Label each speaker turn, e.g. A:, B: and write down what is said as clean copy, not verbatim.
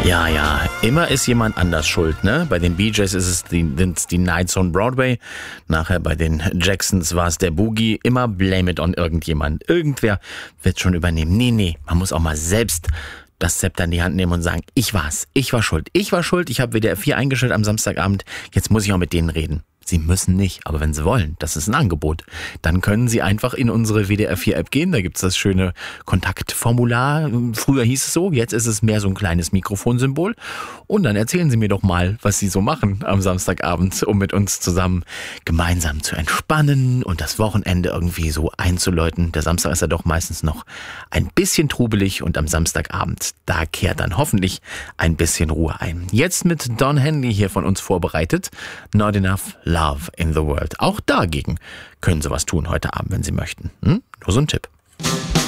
A: Ja, immer ist jemand anders schuld, ne? Bei den Bee Gees ist es die Nights on Broadway. Nachher bei den Jacksons war es der Boogie. Immer blame it on irgendjemand. Irgendwer wird schon übernehmen. Nee, man muss auch mal selbst das Zepter in die Hand nehmen und sagen, ich war's. Ich war schuld. Ich habe WDR 4 eingestellt am Samstagabend. Jetzt muss ich auch mit denen reden. Sie müssen nicht, aber wenn Sie wollen, das ist ein Angebot, dann können Sie einfach in unsere WDR 4 App gehen. Da gibt's das schöne Kontaktformular. Früher hieß es so, jetzt ist es mehr so ein kleines Mikrofonsymbol. Und dann erzählen Sie mir doch mal, was Sie so machen am Samstagabend, um mit uns zusammen gemeinsam zu entspannen und das Wochenende irgendwie so einzuläuten. Der Samstag ist ja doch meistens noch ein bisschen trubelig und am Samstagabend, da kehrt dann hoffentlich ein bisschen Ruhe ein. Jetzt mit Don Henley hier von uns vorbereitet. Not Enough Love in the World. Auch dagegen können Sie was tun heute Abend, wenn Sie möchten. Nur so ein Tipp.